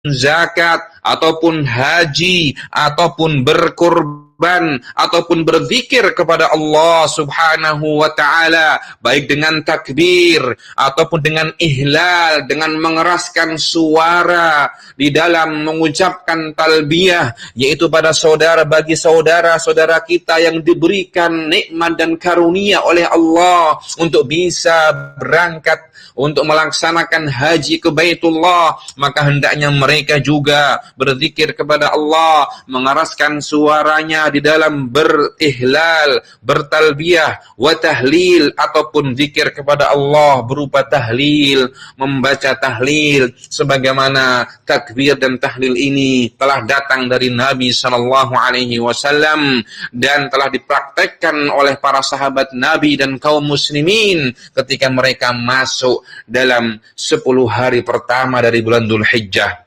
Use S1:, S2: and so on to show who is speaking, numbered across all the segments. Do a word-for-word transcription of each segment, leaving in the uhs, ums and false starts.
S1: zakat, ataupun haji, ataupun berkurban, ataupun berzikir kepada Allah Subhanahu wa ta'ala, baik dengan takbir ataupun dengan ihlal, dengan mengeraskan suara di dalam mengucapkan talbiyah, yaitu pada saudara, bagi saudara-saudara kita yang diberikan nikmat dan karunia oleh Allah untuk bisa berangkat untuk melaksanakan haji ke Baitullah, maka hendaknya mereka juga berzikir kepada Allah, mengeraskan suaranya di dalam berihlal, bertalbiyah, wa tahlil, ataupun zikir kepada Allah berupa tahlil, membaca tahlil, sebagaimana takbir dan tahlil ini telah datang dari Nabi sallallahu alaihi wasallam dan telah dipraktekkan oleh para sahabat Nabi dan kaum muslimin ketika mereka masuk dalam sepuluh hari pertama dari bulan Dzulhijjah.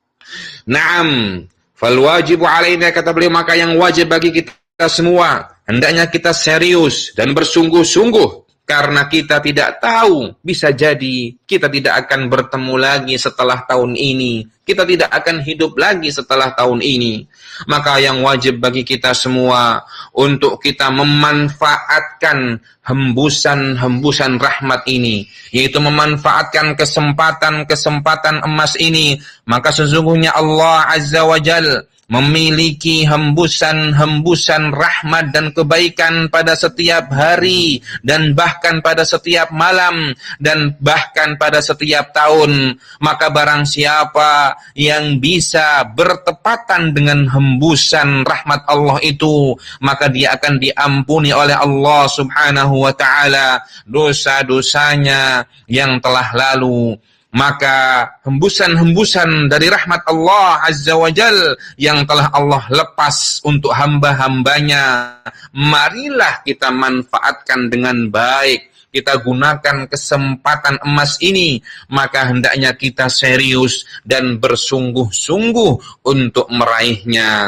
S1: Naam, fal wajibu alaina, kata beliau, maka yang wajib bagi kita semua, hendaknya kita serius dan bersungguh-sungguh, karena kita tidak tahu, bisa jadi kita tidak akan bertemu lagi setelah tahun ini, kita tidak akan hidup lagi setelah tahun ini. Maka yang wajib bagi kita semua untuk kita memanfaatkan hembusan-hembusan rahmat ini, yaitu memanfaatkan kesempatan-kesempatan emas ini. Maka sesungguhnya Allah Azza wa Jalla memiliki hembusan-hembusan rahmat dan kebaikan pada setiap hari, dan bahkan pada setiap malam, dan bahkan pada setiap tahun. Maka barang siapa yang bisa bertepatan dengan hembusan rahmat Allah itu, maka dia akan diampuni oleh Allah Subhanahu wa ta'ala dosa-dosanya yang telah lalu. Maka hembusan-hembusan dari rahmat Allah Azza wa Jal yang telah Allah lepas untuk hamba-hambanya, marilah kita manfaatkan dengan baik, kita gunakan kesempatan emas ini. Maka hendaknya kita serius dan bersungguh-sungguh untuk meraihnya.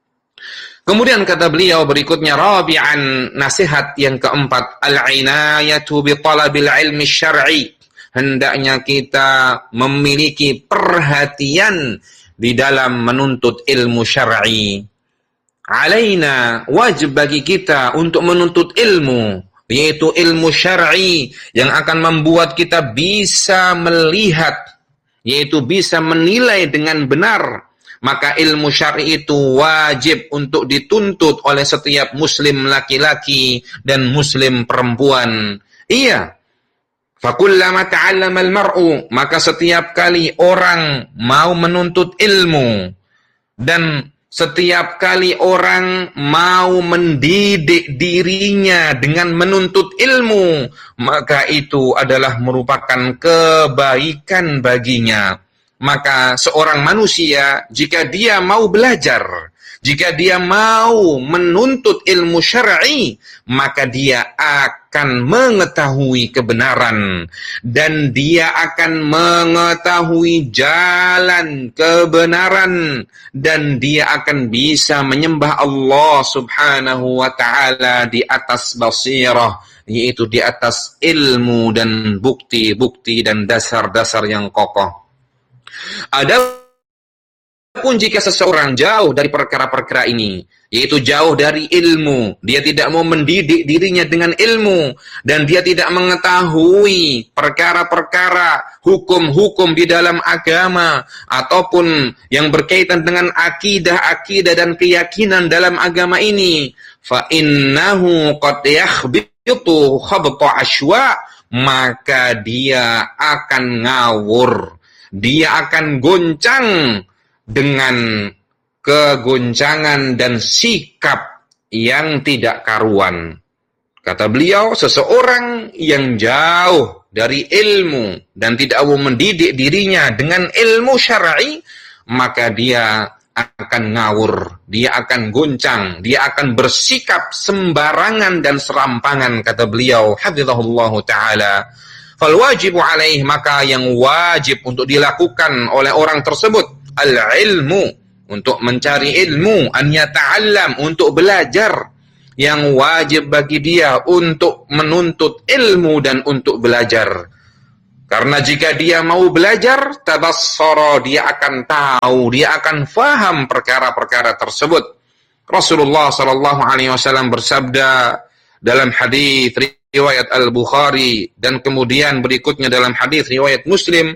S1: Kemudian kata beliau berikutnya, rabi'an, nasihat yang keempat, al-inayatu bi talabil ilmi syar'i, hendaknya kita memiliki perhatian di dalam menuntut ilmu syar'i. Alaina, wajib bagi kita untuk menuntut ilmu, yaitu ilmu syar'i yang akan membuat kita bisa melihat, yaitu bisa menilai dengan benar. Maka ilmu syar'i itu wajib untuk dituntut oleh setiap muslim laki-laki dan muslim perempuan. Iya. Fakullama ta'allama al-mar'u, maka setiap kali orang mau menuntut ilmu dan setiap kali orang mau mendidik dirinya dengan menuntut ilmu, maka itu adalah merupakan kebaikan baginya. Maka seorang manusia, jika dia mau belajar, jika dia mau menuntut ilmu syar'i, maka dia akan mengetahui kebenaran dan dia akan mengetahui jalan kebenaran dan dia akan bisa menyembah Allah Subhanahu wa ta'ala di atas basirah, yaitu di atas ilmu dan bukti-bukti dan dasar-dasar yang kokoh. Adapun jika seseorang jauh dari perkara-perkara ini, yaitu jauh dari ilmu, dia tidak mau mendidik dirinya dengan ilmu, dan dia tidak mengetahui perkara-perkara hukum-hukum di dalam agama, ataupun yang berkaitan dengan akidah-akidah dan keyakinan dalam agama ini, fa innahu qad yakhbitu khabta ashwa, maka dia akan ngawur, dia akan goncang dengan kegoncangan dan sikap yang tidak karuan. Kata beliau, seseorang yang jauh dari ilmu dan tidak mau mendidik dirinya dengan ilmu syar'i, maka dia akan ngawur, dia akan goncang, dia akan bersikap sembarangan dan serampangan, kata beliau hafizahullahu ta'ala. Fal wajibu alaih, maka yang wajib untuk dilakukan oleh orang tersebut, al-ilmu, untuk mencari ilmu, an yata'allam, untuk belajar. Yang wajib bagi dia untuk menuntut ilmu dan untuk belajar. Karena jika dia mau belajar, tabassara, dia akan tahu, dia akan faham perkara-perkara tersebut. Rasulullah sallallahu alaihi wasallam bersabda dalam hadis riwayat Al-Bukhari dan kemudian berikutnya dalam hadis riwayat Muslim,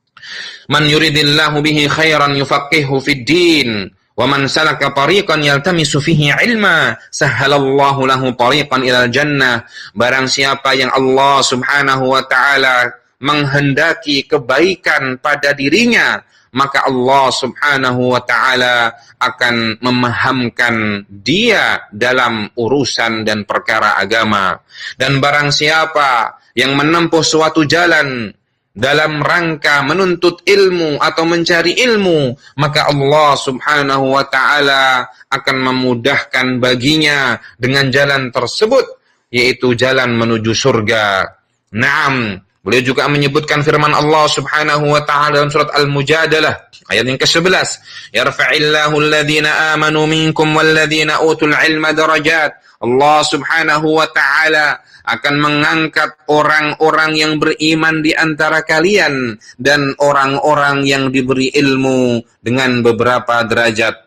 S1: "Man yuridillahu bihi khairan yufaqihu fid din, wa man salaka tariqan yaltamisu fihi ilma, sahhalallahu lahu tariqan ilal jannah." Barang siapa yang Allah Subhanahu wa taala menghendaki kebaikan pada dirinya, maka Allah Subhanahu wa taala akan memahamkan dia dalam urusan dan perkara agama. Dan barang siapa yang menempuh suatu jalan dalam rangka menuntut ilmu atau mencari ilmu, maka Allah Subhanahu wa taala akan memudahkan baginya dengan jalan tersebut, yaitu jalan menuju surga. Naam. Beliau juga menyebutkan firman Allah Subhanahu wa taala dalam surat Al-Mujadalah ayat yang kesebelas, "Yarfa'illahu alladhina amanu minkum walladhina utul ilma darajat." Allah Subhanahu wa taala akan mengangkat orang-orang yang beriman di antara kalian dan orang-orang yang diberi ilmu dengan beberapa derajat.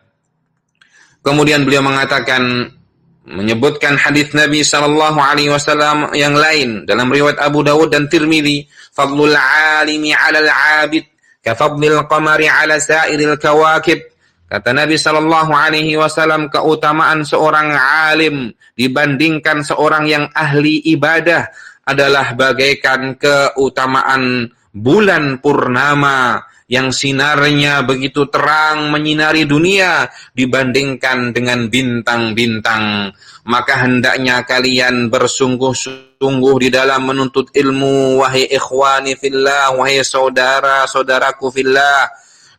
S1: Kemudian beliau mengatakan, menyebutkan hadis Nabi sallallahu alaihi wasallam yang lain dalam riwayat Abu Dawud dan Tirmidzi, "Fadlul 'alimi 'alal 'abid ka fadlil qamari 'ala sa'iril kawakib." Kata Nabi sallallahu alaihi wasallam, keutamaan seorang alim dibandingkan seorang yang ahli ibadah adalah bagaikan keutamaan bulan purnama yang sinarnya begitu terang menyinari dunia dibandingkan dengan bintang-bintang. Maka hendaknya kalian bersungguh-sungguh di dalam menuntut ilmu, wahai ikhwani fillah, wahai saudara-saudaraku fillah.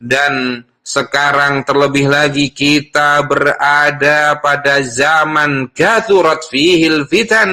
S1: Dan sekarang terlebih lagi kita berada pada zaman kathurat fihil fitan.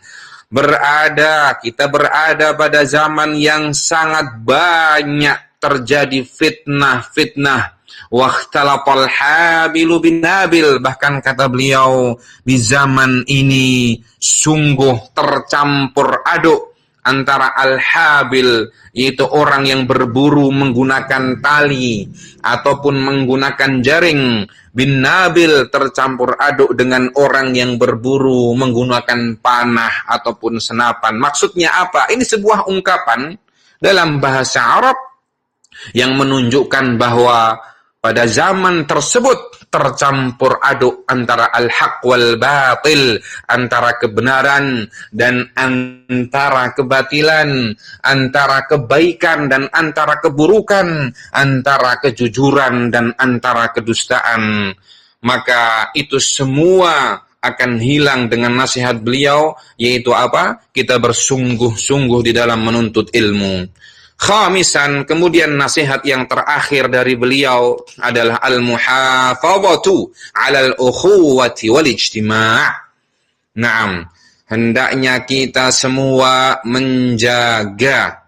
S1: Berada, kita berada pada zaman yang sangat banyak terjadi fitnah-fitnah. Wahtalaqal habilu bin nabil, bahkan kata beliau, di zaman ini sungguh tercampur aduk antara al-habil, yaitu orang yang berburu menggunakan tali ataupun menggunakan jaring, bin nabil, tercampur aduk dengan orang yang berburu menggunakan panah ataupun senapan. Maksudnya apa? Ini sebuah ungkapan dalam bahasa Arab yang menunjukkan bahwa pada zaman tersebut tercampur aduk antara al-haq wal batil, antara kebenaran dan antara kebatilan, antara kebaikan dan antara keburukan, antara kejujuran dan antara kedustaan. Maka itu semua akan hilang dengan nasihat beliau, yaitu apa? Kita bersungguh-sungguh di dalam menuntut ilmu. Khamisan, kemudian nasihat yang terakhir dari beliau adalah al-muhafadhatu 'alal ukhuwati wal ijtima'. Naam, hendaknya kita semua menjaga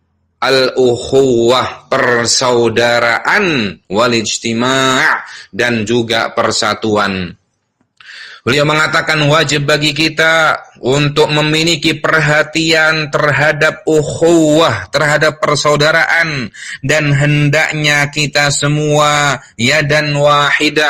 S1: al-ukhuwah, persaudaraan, wal ijtima' dan juga persatuan. Beliau mengatakan wajib bagi kita untuk memiliki perhatian terhadap ukhuwah, terhadap persaudaraan, dan hendaknya kita semua yadan wahidah,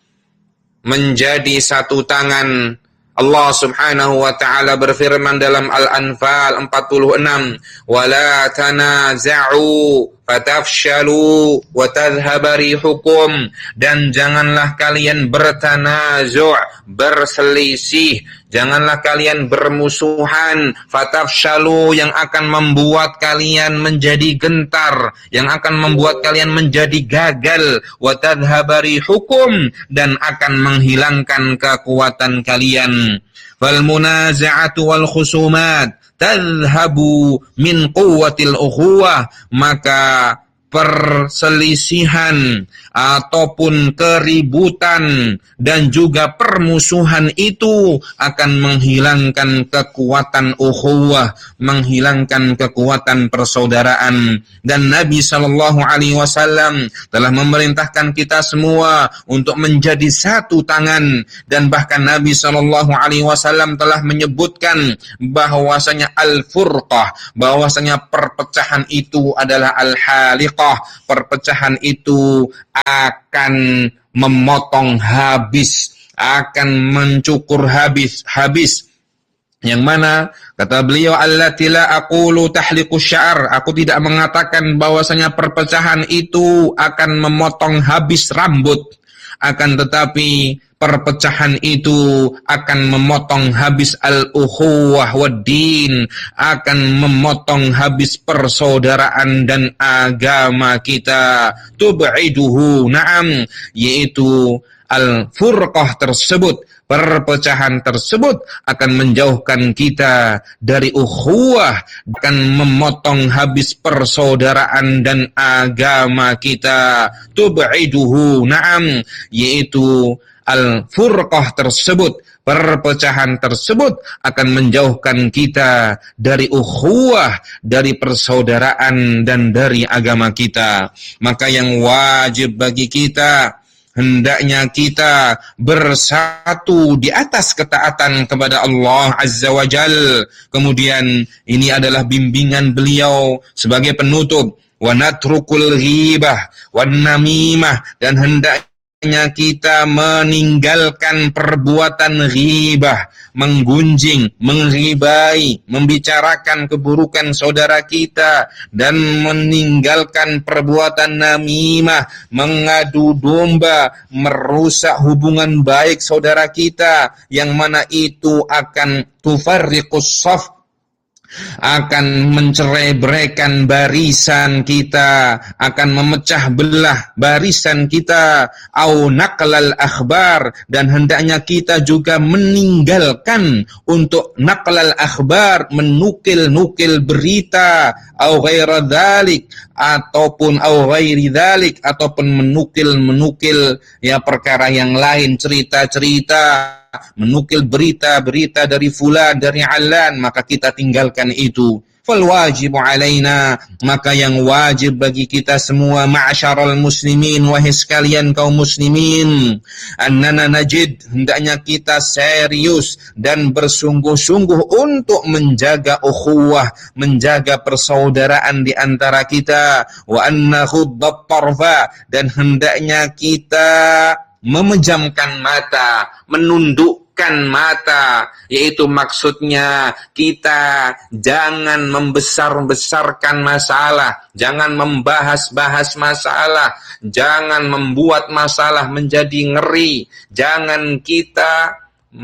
S1: menjadi satu tangan. Allah Subhanahu wa taala berfirman dalam Al-Anfal empat puluh enam, "Wala tanaza'u fatafshalu wa tadhhaba rihukum." Dan janganlah kalian bertanazu', berselisih, janganlah kalian bermusuhan, fatafshalu, yang akan membuat kalian menjadi gentar, yang akan membuat kalian menjadi gagal, wa tadhhaba rihukum, dan akan menghilangkan kekuatan kalian. Fal munaza'atu wal khusumat tadhhabu min quwwatil ukhuwah. Maka perselisihan ataupun keributan dan juga permusuhan itu akan menghilangkan kekuatan ukhuwah, menghilangkan kekuatan persaudaraan. Dan Nabi sallallahu alaihi wasallam telah memerintahkan kita semua untuk menjadi satu tangan, dan bahkan Nabi sallallahu alaihi wasallam telah menyebutkan bahwasanya al-furqah, bahwasanya perpecahan itu adalah al-haliqah. Perpecahan itu akan memotong habis, akan mencukur habis, habis. Yang mana kata beliau, allati la aqulu tahliqu sya'r, aku tidak mengatakan bahwasanya perpecahan itu akan memotong habis rambut, akan tetapi perpecahan itu akan memotong habis al-ukhuwah wad-din, akan memotong habis persaudaraan dan agama kita. Tub'iduhu, na'am, yaitu al-furqah tersebut, perpecahan tersebut akan menjauhkan kita dari ukhuwah, akan memotong habis persaudaraan dan agama kita. Tub'iduhu, na'am, yaitu al-furqah tersebut, perpecahan tersebut akan menjauhkan kita dari ukhuwah, dari persaudaraan dan dari agama kita. Maka yang wajib bagi kita, hendaknya kita bersatu di atas ketaatan kepada Allah Azza wa Jal. Kemudian ini adalah bimbingan beliau sebagai penutup, wa natrukul ghibah wan namimah, dan hendaknya kita meninggalkan perbuatan ghibah, menggunjing, mengribai, membicarakan keburukan saudara kita, dan meninggalkan perbuatan namimah, mengadu domba, merusak hubungan baik saudara kita, yang mana itu akan tufarriqus shaf, akan mencerai-beraikan barisan kita, akan memecah belah barisan kita. Au naqlal akhbar, dan hendaknya kita juga meninggalkan untuk naqlal akhbar, menukil-nukil berita, au ghaira dzalik, ataupun au ghairi dzalik, ataupun menukil-menukil ya perkara yang lain, cerita-cerita, menukil berita-berita dari fulan, dari alan, maka kita tinggalkan itu. Fal wajibu alaina, maka yang wajib bagi kita semua, ma'asyaral muslimin, wahai sekalian kaum muslimin, annana najid, hendaknya kita serius dan bersungguh-sungguh untuk menjaga ukhuwah, menjaga persaudaraan di antara kita, wa anna khuddat tarfa, dan hendaknya kita memejamkan mata, menundukkan mata, yaitu maksudnya kita jangan membesar-besarkan masalah, jangan membahas-bahas masalah, jangan membuat masalah menjadi ngeri, jangan kita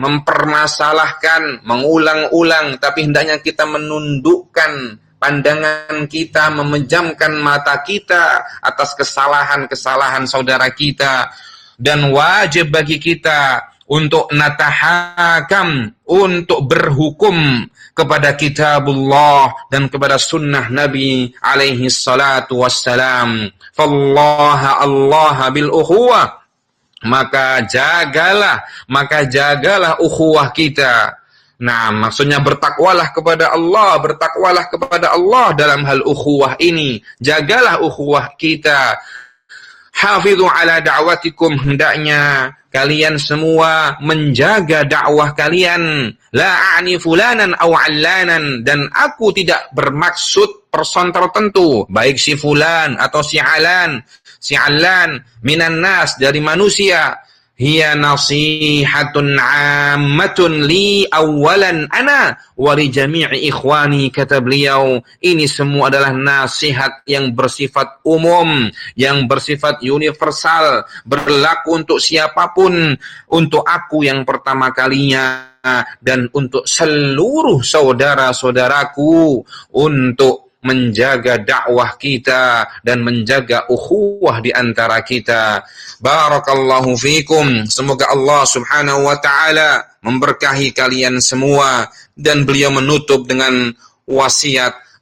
S1: mempermasalahkan, mengulang-ulang, tapi hendaknya kita menundukkan pandangan kita, memejamkan mata kita atas kesalahan-kesalahan saudara kita. Dan wajib bagi kita untuk natahakam, untuk berhukum kepada kitabullah dan kepada sunnah Nabi alaihi salatu wassalam. Fallaha Allah bil ukhuwah, maka jagalah, maka jagalah ukhuwah kita. Nah, maksudnya bertakwalah kepada Allah, bertakwalah kepada Allah dalam hal ukhuwah ini. Jagalah ukhuwah kita. Hafidhu ala da'watikum, hendaknya kalian semua menjaga dakwah kalian. La a'ni fulanan aw 'allanan, dan aku tidak bermaksud person tertentu, baik si fulan atau si alan, si alan minan nas, dari manusia. Hiya nasihatun 'ammatun li awalan ana wa li jami'i ikhwani, kata beliau, ini semua adalah nasihat yang bersifat umum, yang bersifat universal, berlaku untuk siapapun, untuk aku yang pertama kalinya dan untuk seluruh saudara-saudaraku, untuk menjaga dakwah kita dan menjaga ukhuwah di antara kita. Barakallahu fikum. Semoga Allah Subhanahu wa taala memberkahi kalian semua. Dan beliau menutup dengan wasiat,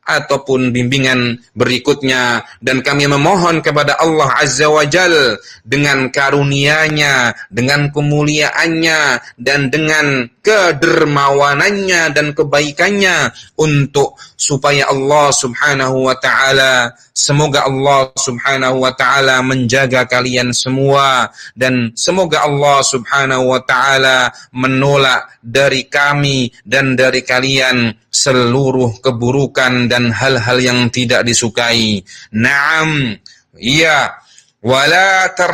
S1: ataupun bimbingan berikutnya, dan kami memohon kepada Allah Azza wa Jal dengan karunia-Nya, dengan kemuliaan-Nya, dan dengan kedermawanannya dan kebaikannya, untuk supaya Allah Subhanahu wa ta'ala, semoga Allah Subhanahu wa ta'ala menjaga kalian semua, dan semoga Allah Subhanahu wa ta'ala menolak dari kami dan dari kalian seluruh keburukan dan hal-hal yang tidak disukai. Naam, iya, wala tar